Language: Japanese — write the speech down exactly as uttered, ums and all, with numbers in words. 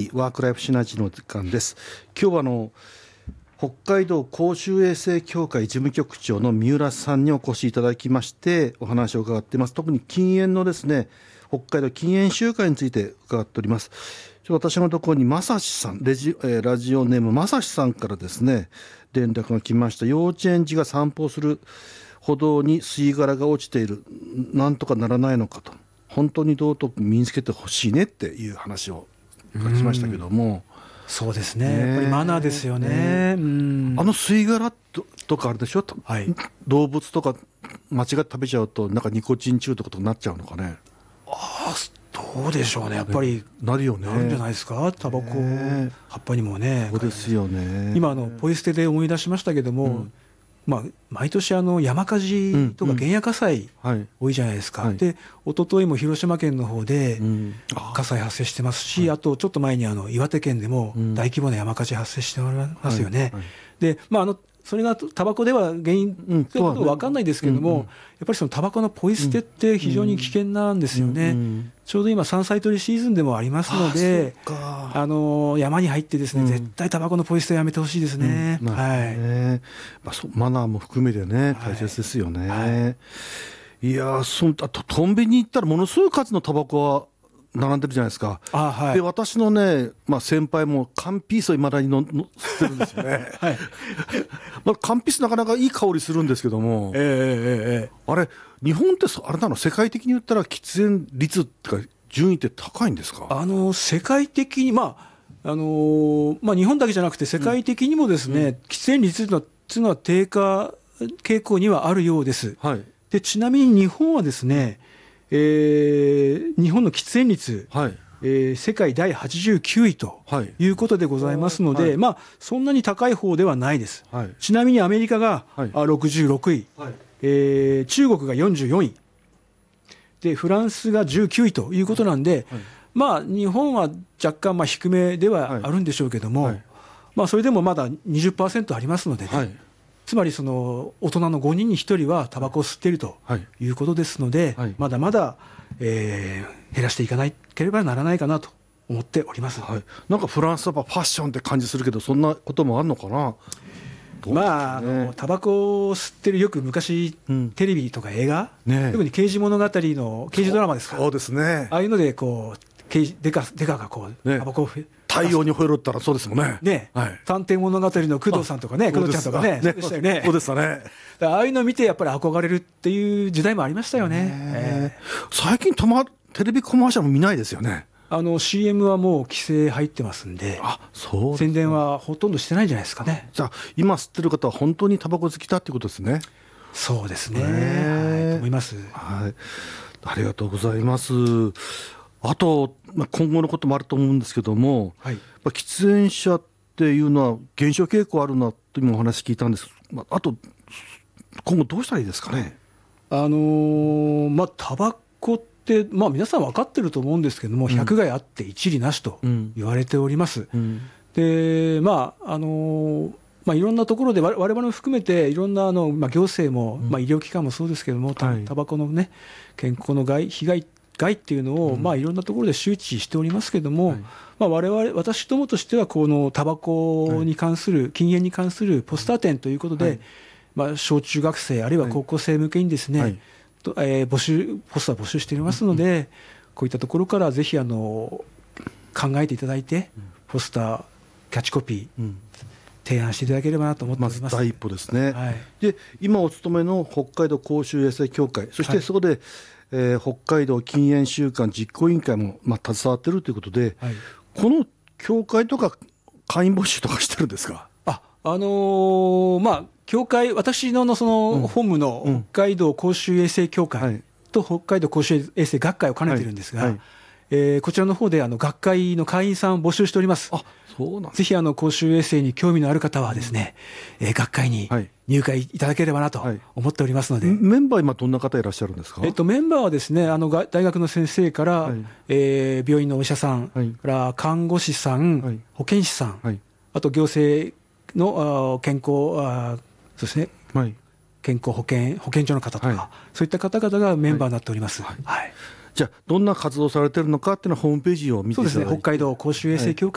ーワークライフシナジーの時間です。今日はあの北海道公衆衛生協会事務局長の三浦さんにお越しいただきましてお話を伺っています。特に禁煙のですね北海道禁煙集会について伺っております。私のところにまさしさんレジ、えー、ラジオネームまさしさんからですね連絡が来ました。幼稚園児が散歩する歩道に吸い殻が落ちている、なんとかならないのかと、本当に道徳身につけてほしいねっていう話を書きましたけども、 そうですね、やっぱりマナーですよね。うん、 あの吸い殻 と, とかあれでしょ、はい、動物とか間違って食べちゃうとなんかニコチン中毒とかになっちゃうのかね。 ああ、どうでしょうね、やっぱりなるよね。 なるんじゃないですか、タバコ、葉っぱにもね。 そうですよね。 今あのポイ捨てで思い出しましたけども、うん、まあ、毎年あの山火事とか原野火災多いじゃないですか、うんうん、はい、で一昨日も広島県の方で火災発生してますし、うん、あとちょっと前にあの岩手県でも大規模な山火事発生してますよね、はいはい、でまああのそれがタバコでは原因ということは分かんないですけれども、うんうん、やっぱりそのタバコのポイ捨てって非常に危険なんですよね、うんうん、ちょうど今山菜採りシーズンでもありますので、ああの山に入ってですね、うん、絶対タバコのポイ捨てやめてほしいですね、うん、はい、 まあ、そマナーも含めてね大切ですよね、はいはい、いやそあとコンビニ行ったらものすごい数のタバコは並んでるじゃないですか。あ、はい、で私のね、まあ、先輩も缶ピースをいまだにのの吸ってるんですよね、はい、まあ、缶ピースなかなかいい香りするんですけども、えーえー、あれ日本ってあれなの、世界的に言ったら喫煙率ってか順位って高いんですか。 あの世界的に、まああのーまあ、日本だけじゃなくて世界的にもですね、うん、喫煙率というのは低下傾向にはあるようです、はい、でちなみに日本はですね、えー、日本の喫煙率、はい、えー、世界だいはちじゅうきゅういということでございますので、はい、まあ、そんなに高い方ではないです、はい、ちなみにアメリカが、はい、ろくじゅうろくい、はい、えー、中国がよんじゅうよんいでフランスがじゅうきゅういということなんで、はい、まあ、日本は若干まあ低めではあるんでしょうけども、はいはい、まあ、それでもまだ にじゅっパーセント ありますのでね、はい、つまりその大人のごにんにひとりはタバコを吸っているということですので、はい、まだまだ、えー、減らしていかなければならないかなと思っております、はい、 なんかフランスはファッションって感じするけどそんなこともあるのかな。 まあ、あのタバコを吸ってる、よく昔、うん、テレビとか映画、ね、特に刑事物語の刑事ドラマですか、 そうですね、 ああいうのでこう刑事デカデカがこう、ね、タバコを太陽にほえろったらそうですもんね。 ね、はい、探偵物語の工藤さんとかね、工藤ちゃんとかね、そうでしたよね。 そうでしたね。 ああいうのを見てやっぱり憧れるっていう時代もありましたよね。 えー、最近たまテレビコマーシャルも見ないですよね。 あの シーエム はもう規制入ってますんで、あ、そう宣伝はほとんどしてないんじゃないですかね。 じゃあ今吸ってる方は本当にタバコ好きだってことですね。 そうですね、はい、と思います、 はい、ありがとうございます。あと、まあ、今後のこともあると思うんですけども、はい、喫煙者っていうのは減少傾向あるなというお話聞いたんです。まあ、あと今後どうしたらいいですかね。 あのー、まあタバコって、まあ、皆さん分かってると思うんですけども、うん、百害あって一理なしと言われております、うん、でまああのーまあ、いろんなところで我々も含めていろんなあの、まあ、行政も、うん、まあ、医療機関もそうですけども、タバコのね健康の害被害害っていうのを、うん、まあ、いろんなところで周知しておりますけども、はい、まあ、我々私どもとしてはこのタバコに関する、はい、禁煙に関するポスター展ということで、はい、まあ、小中学生あるいは高校生向けにですね、はい、とえー、募集ポスター募集していますので、うん、こういったところからぜひあの考えていただいて、うん、ポスターキャッチコピー、うん、提案していただければなと思っております。 まず第一歩ですね、はい、で今お勤めの北海道公衆衛生協会、そしてそこで、はい、えー、北海道禁煙週間実行委員会も、まあ、携わっているということで、はい、この協会とか会員募集とかしてるんですか。 あ、あのー、まあ協会、私 の, その本部の北海道公衆衛生協会と北海道公衆衛生学会を兼ねているんですが、はいはい、えー、こちらの方であの学会の会員さんを募集しております。あ、そうなんです。ぜひあの公衆衛生に興味のある方はですね、うん、えー、学会に入会いただければなと思っておりますので、はい、 メンバー今どんな方いらっしゃるんですか。 えっと、メンバーはですね、あの大学の先生から、はい、えー、病院のお医者さん、はい、から看護師さん、はい、保健師さん、はい、あと行政のあ健康あそうですね、はい、健康保険保健所の方とか、はい、そういった方々がメンバーになっております、はいはい、 じゃあどんな活動されているのかっていうのはホームページを見ていただいて、 そうですね、北海道公衆衛生協会